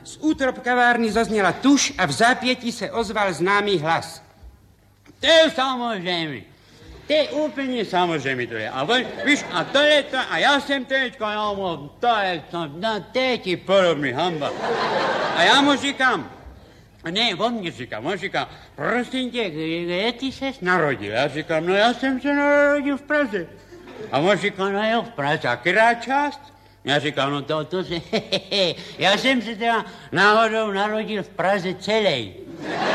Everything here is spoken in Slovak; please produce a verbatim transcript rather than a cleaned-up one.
z útrop kavárny zaznela tuš a v zápieti se ozval známý hlas. To je samozrejme. To je úplne samozrejme to je. A víš, a to je to, a ja som teďko, ja mu, to je to, no, to je ti podobný hamba. A ja mu říkám, ne, on mi říkám, on říkám, prosím tě, kde ty ses narodil? Ja říkám, no ja som sa narodil v Praze. A on říká, no jo, v Praze, a ktorá časť? Ja říkám, no to, to se, hehehe, ja som sa teda náhodou narodil v Praze celej.